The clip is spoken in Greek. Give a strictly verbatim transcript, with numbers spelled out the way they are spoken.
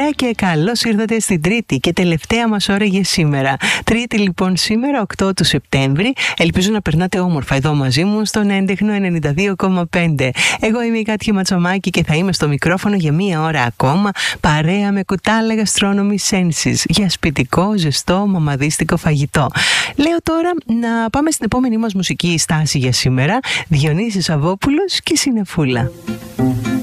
παρέα και καλώς ήρθατε στην τρίτη και τελευταία μας ώρα για σήμερα. Τρίτη λοιπόν σήμερα, οκτώ του Σεπτέμβρη. Ελπίζω να περνάτε όμορφα εδώ μαζί μου στον έντεχνο ενενήντα δύο κόμμα πέντε. Εγώ είμαι η Κάτια Ματσομάκη και θα είμαι στο μικρόφωνο για μία ώρα ακόμα, παρέα με κουτάλα Gastronomy Senses για σπιτικό, ζεστό, μαμαδίστικο φαγητό. Λέω τώρα να πάμε στην επόμενη μας μουσική στάση για σήμερα. Διονύσης Σαββόπουλος και Συννεφούλα.